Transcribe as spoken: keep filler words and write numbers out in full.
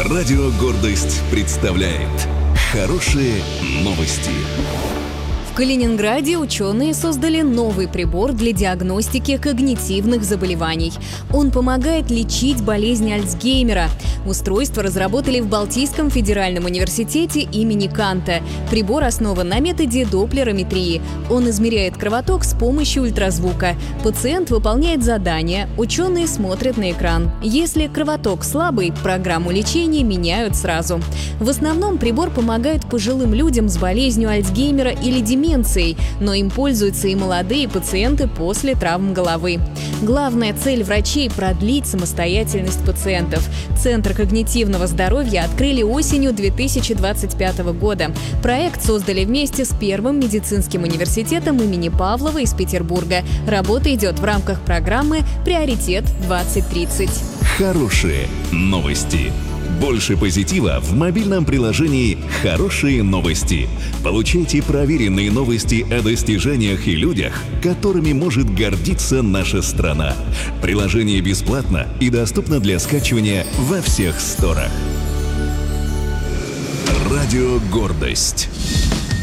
Радио «Гордость» представляет хорошие новости. В Калининграде ученые создали новый прибор для диагностики когнитивных заболеваний. Он помогает лечить болезнь Альцгеймера. Устройство разработали в Балтийском федеральном университете имени Канта. Прибор основан на методе доплерометрии. Он измеряет кровоток с помощью ультразвука. Пациент выполняет задание, ученые смотрят на экран. Если кровоток слабый, программу лечения меняют сразу. В основном прибор помогает пожилым людям с болезнью Альцгеймера или деменцией, но им пользуются и молодые пациенты после травм головы. Главная цель врачей – продлить самостоятельность пациентов. Центр когнитивного здоровья открыли осенью две тысячи двадцать пятого года. Проект создали вместе с Первым медицинским университетом имени Павлова из Петербурга. Работа идет в рамках программы «Приоритет двадцать тридцать». Хорошие новости. Больше позитива в мобильном приложении «Хорошие новости». Получайте проверенные новости о достижениях и людях, которыми может гордиться наша страна. Приложение бесплатно и доступно для скачивания во всех сторах. Радио «Гордость».